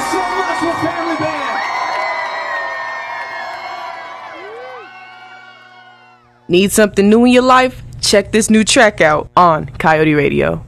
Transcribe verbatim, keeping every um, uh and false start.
so much for Family Band. Need something new in your life? Check this new track out on Coyote Radio.